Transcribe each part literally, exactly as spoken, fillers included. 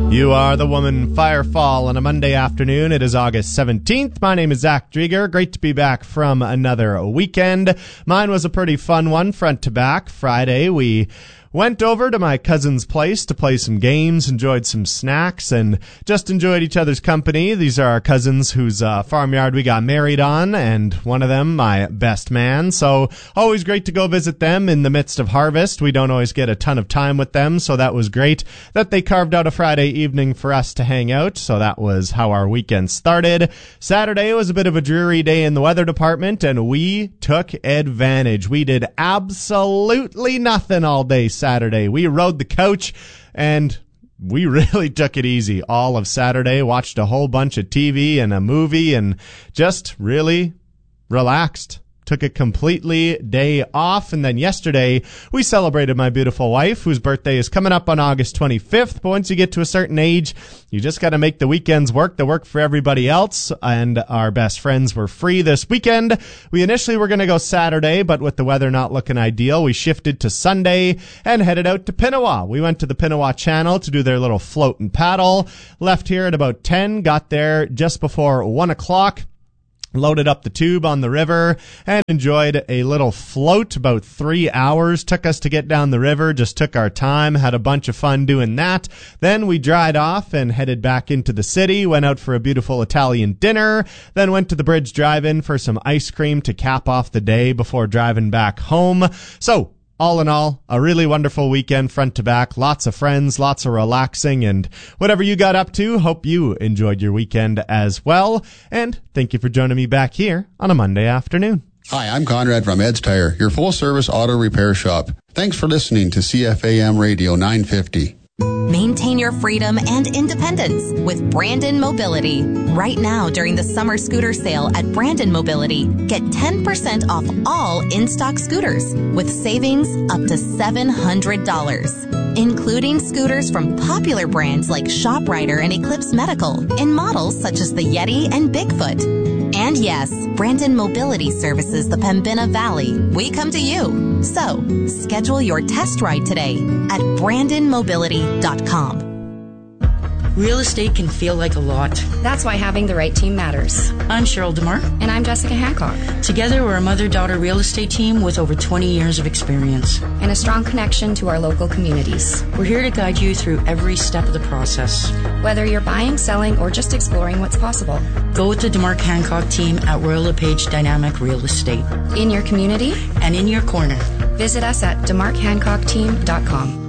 You are the woman Firefall on a Monday afternoon. It is August seventeenth. My name is Zach Drieger. Great to be back from another weekend. Mine was a pretty fun one, front to back. Friday, we went over to my cousin's place to play some games, enjoyed some snacks, and just enjoyed each other's company. These are our cousins whose uh, farmyard we got married on, and one of them, my best man. So always great to go visit them in the midst of harvest. We don't always get a ton of time with them, so that was great that they carved out a Friday evening for us to hang out. So that was how our weekend started. Saturday was a bit of a dreary day in the weather department, and we took advantage. We did absolutely nothing all day Saturday. We rode the coach and we really took it easy all of Saturday, watched a whole bunch of T V and a movie and just really relaxed. Took a completely day off. And then yesterday we celebrated my beautiful wife, whose birthday is coming up on August twenty-fifth. But once you get to a certain age, you just got to make the weekends work that work for everybody else. And our best friends were free this weekend. We initially were going to go Saturday, but with the weather not looking ideal, we shifted to Sunday and headed out to Pinawa. We went to the Pinawa Channel to do their little float and paddle. Left here at about ten, got there just before one o'clock. Loaded up the tube on the river and enjoyed a little float. About three hours took us to get down the river. Just took our time, had a bunch of fun doing that. Then we dried off and headed back into the city, went out for a beautiful Italian dinner, then went to the Bridge Drive-In for some ice cream to cap off the day before driving back home. So, all in all, a really wonderful weekend front to back. Lots of friends, lots of relaxing, and whatever you got up to, hope you enjoyed your weekend as well. And thank you for joining me back here on a Monday afternoon. Hi, I'm Conrad from Ed's Tire, your full-service auto repair shop. Thanks for listening to C F A M Radio nine fifty. Maintain your freedom and independence with Brandon Mobility. Right now, during the summer scooter sale at Brandon Mobility, get ten percent off all in-stock scooters with savings up to seven hundred dollars, including scooters from popular brands like ShopRider and Eclipse Medical in models such as the Yeti and Bigfoot. And yes, Brandon Mobility services the Pembina Valley. We come to you. So, schedule your test ride today at brandon mobility dot com. Real estate can feel like a lot. That's why having the right team matters. I'm Cheryl DeMar. And I'm Jessica Hancock. Together, we're a mother-daughter real estate team with over twenty years of experience. And a strong connection to our local communities. We're here to guide you through every step of the process. Whether you're buying, selling, or just exploring what's possible. Go with the DeMar Hancock team at Royal LePage Dynamic Real Estate. In your community. And in your corner. Visit us at demark hancock team dot com.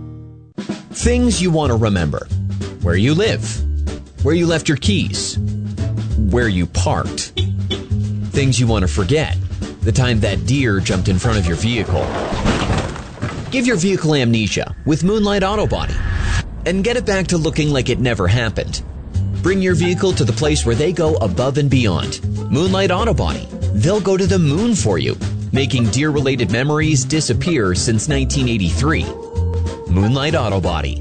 Things you want to remember. Where you live, where you left your keys, where you parked. Things you want to forget. The time that deer jumped in front of your vehicle. Give your vehicle amnesia with Moonlight Auto Body and get it back to looking like it never happened. Bring your vehicle to the place where they go above and beyond. Moonlight Auto Body. They'll go to the moon for you, making deer-related memories disappear since nineteen eighty-three. Moonlight Auto Body.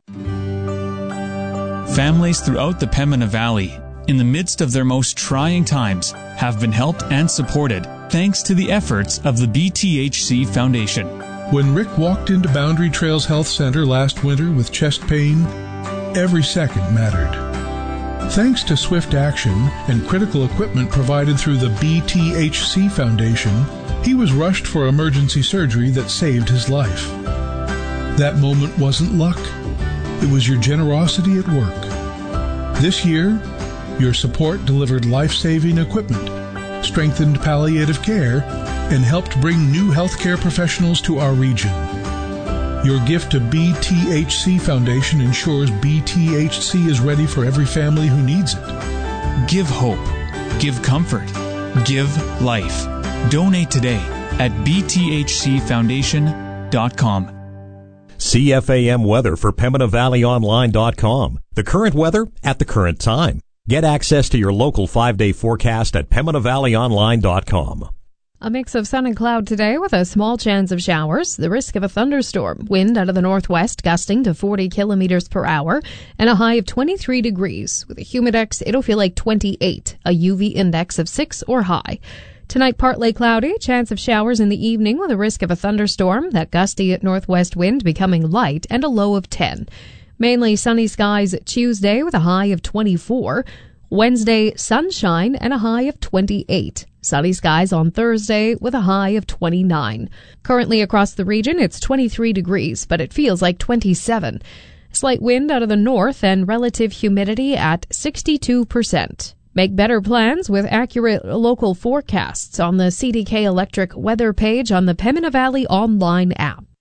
Families throughout the Pembina Valley, in the midst of their most trying times, have been helped and supported thanks to the efforts of the B T H C Foundation. When Rick walked into Boundary Trails Health Center last winter with chest pain, every second mattered. Thanks to swift action and critical equipment provided through the B T H C Foundation, he was rushed for emergency surgery that saved his life. That moment wasn't luck. It was your generosity at work. This year, your support delivered life-saving equipment, strengthened palliative care, and helped bring new healthcare professionals to our region. Your gift to B T H C Foundation ensures B T H C is ready for every family who needs it. Give hope. Give comfort. Give life. Donate today at b t h c foundation dot com. C F A M weather for Pembina Valley Online dot com. The current weather at the current time. Get access to your local five-day forecast at Pembina Valley Online dot com. A mix of sun and cloud today with a small chance of showers. The risk of a thunderstorm. Wind out of the northwest gusting to forty kilometers per hour and a high of twenty-three degrees. With a humidex, it'll feel like twenty-eight. A U V index of six or high. Tonight, partly cloudy, chance of showers in the evening with a risk of a thunderstorm, that gusty northwest wind becoming light, and a low of ten. Mainly sunny skies Tuesday with a high of twenty-four. Wednesday, sunshine and a high of twenty-eight. Sunny skies on Thursday with a high of twenty-nine. Currently across the region, it's twenty-three degrees, but it feels like twenty-seven. Slight wind out of the north and relative humidity at sixty-two percent. Make better plans with accurate local forecasts on the C D K Electric weather page on the Pembina Valley online app.